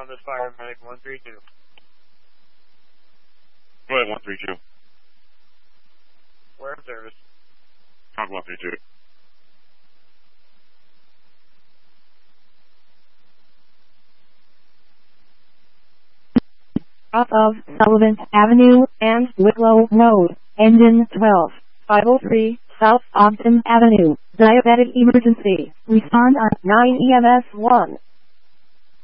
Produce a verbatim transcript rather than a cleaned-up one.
on this paramedic one three two. Go ahead, one three two. Where in service? Talk one three two. Off of Sullivan Avenue and Wicklow Road, engine twelve, five oh three, South Ogden Avenue, diabetic emergency. Respond on nine E M S one.